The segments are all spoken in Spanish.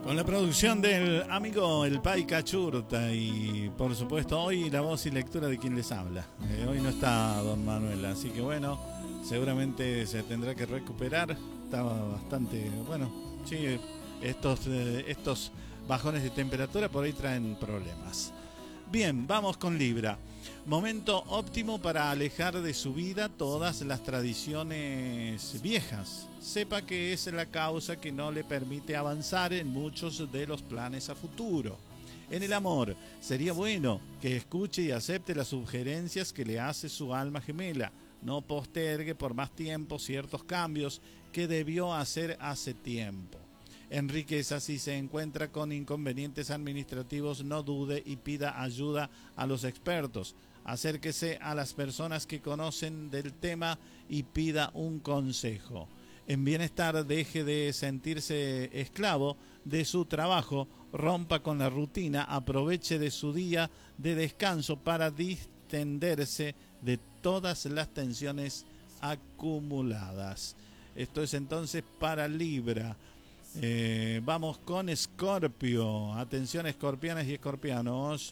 Con la producción del amigo El Pai Cachurta y por supuesto hoy la voz y lectura de quien les habla. Hoy no está don Manuel, así que bueno, seguramente se tendrá que recuperar. Estaba bastante, bueno, sí, estos bajones de temperatura por ahí traen problemas. Bien, vamos con Libra. Momento óptimo para alejar de su vida todas las tradiciones viejas. Sepa que es la causa que no le permite avanzar en muchos de los planes a futuro. En el amor, sería bueno que escuche y acepte las sugerencias que le hace su alma gemela. No postergue por más tiempo ciertos cambios que debió hacer hace tiempo. En riqueza, si se encuentra con inconvenientes administrativos, no dude y pida ayuda a los expertos. Acérquese a las personas que conocen del tema y pida un consejo. En bienestar, deje de sentirse esclavo de su trabajo, rompa con la rutina, aproveche de su día de descanso para distenderse de todas las tensiones acumuladas. Esto es entonces para Libra. Vamos con Escorpio. Atención, escorpianas y escorpianos.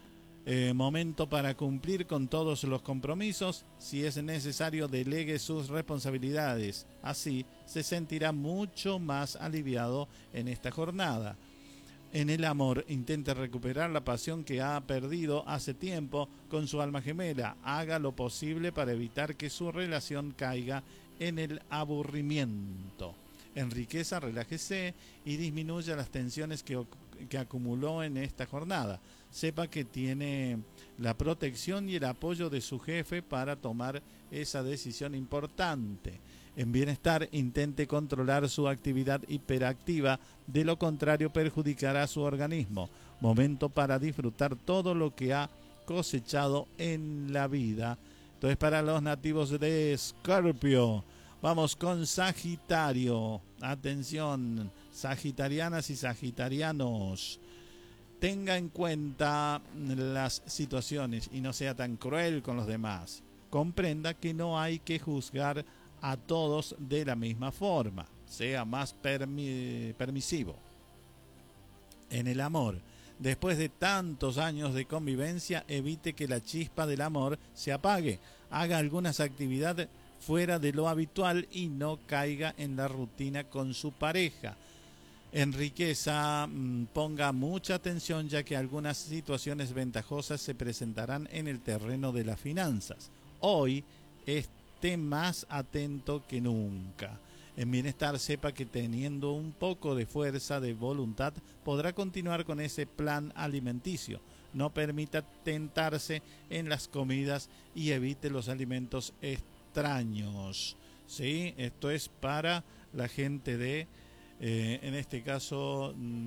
Momento para cumplir con todos los compromisos. Si es necesario, delegue sus responsabilidades. Así se sentirá mucho más aliviado en esta jornada. En el amor, intente recuperar la pasión que ha perdido hace tiempo con su alma gemela. Haga lo posible para evitar que su relación caiga en el aburrimiento. En riqueza, relájese y disminuya las tensiones que acumuló en esta jornada. Sepa que tiene la protección y el apoyo de su jefe para tomar esa decisión importante. En bienestar, intente controlar su actividad hiperactiva, de lo contrario perjudicará su organismo. Momento para disfrutar todo lo que ha cosechado en la vida. Entonces, para los nativos de Escorpio, vamos con Sagitario. Atención, sagitarianas y sagitarianos. Tenga en cuenta las situaciones y no sea tan cruel con los demás. Comprenda que no hay que juzgar a todos de la misma forma. Sea más permisivo. En el amor, después de tantos años de convivencia, evite que la chispa del amor se apague. Haga algunas actividades fuera de lo habitual y no caiga en la rutina con su pareja. En riqueza, ponga mucha atención, ya que algunas situaciones ventajosas se presentarán en el terreno de las finanzas. Hoy esté más atento que nunca. En bienestar, sepa que teniendo un poco de fuerza de voluntad podrá continuar con ese plan alimenticio. No permita tentarse en las comidas y evite los alimentos extraños. ¿Sí? Esto es para la gente de, en este caso,